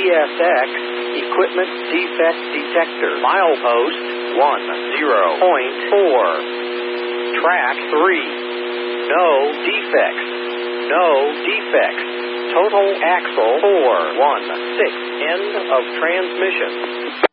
CSX Equipment Defect Detector. Milepost 10.4. Track 3. No defects. No defects. Total axle 416. End of transmission.